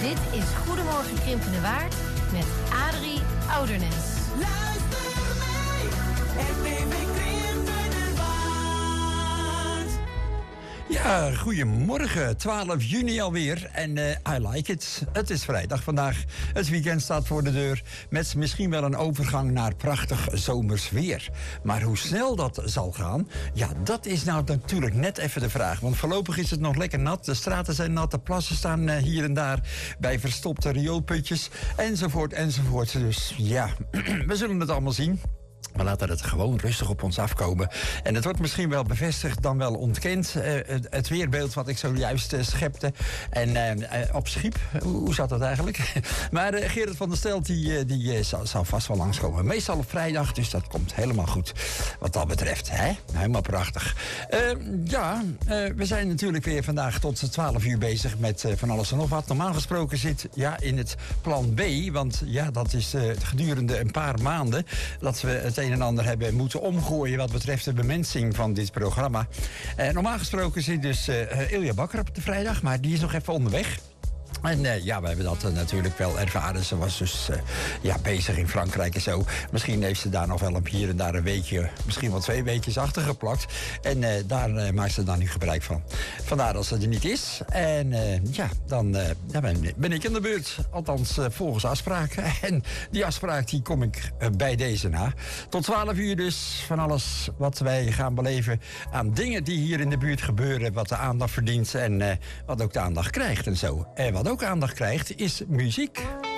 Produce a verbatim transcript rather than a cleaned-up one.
Dit is Goedemorgen Krimpende Waard met Adrie Oudernes. Luister mee, het leven Krimpende Waard. Ja, goedemorgen. twaalf juni alweer. En uh, I like it. Het is vrijdag vandaag. Het weekend staat voor de deur. Met misschien wel een overgang naar prachtig zomers weer. Maar hoe snel dat zal gaan, ja, dat is nou natuurlijk net even de vraag. Want voorlopig is het nog lekker nat. De straten zijn nat. De plassen staan uh, hier en daar bij verstopte rioolputjes. Enzovoort, enzovoort. Dus ja, we zullen het allemaal zien. We laten het gewoon rustig op ons afkomen. En het wordt misschien wel bevestigd, dan wel ontkend. Uh, het, het weerbeeld wat ik zojuist uh, schepte. En uh, uh, op schip, hoe, hoe zat dat eigenlijk? maar uh, Gerrit van der Stelt, die, uh, die uh, zal, zal vast wel langskomen. Meestal op vrijdag, dus dat komt helemaal goed. Wat dat betreft, hè? Helemaal prachtig. Uh, ja, uh, we zijn natuurlijk weer vandaag tot twaalf uur bezig met uh, van alles en nog wat. Normaal gesproken zit ja, in het plan B. Want ja, dat is uh, gedurende een paar maanden dat we het een en ander hebben moeten omgooien wat betreft de bemensing van dit programma. Uh, normaal gesproken zit dus uh, Ilja Bakker op de vrijdag, maar die is nog even onderweg. En uh, ja, we hebben dat uh, natuurlijk wel ervaren. Ze was dus uh, ja, bezig in Frankrijk en zo. Misschien heeft ze daar nog wel een hier en daar een weekje, misschien wel twee weekjes achtergeplakt. En uh, daar uh, maakt ze dan nu gebruik van. Vandaar dat ze er niet is. En uh, ja, dan uh, ja, ben, ben ik in de beurt. Althans, uh, volgens afspraken. En die afspraak die kom ik uh, bij deze na. Tot twaalf uur dus van alles wat wij gaan beleven aan dingen die hier in de buurt gebeuren. Wat de aandacht verdient en uh, wat ook de aandacht krijgt en zo. En wat ook aandacht krijgt is muziek.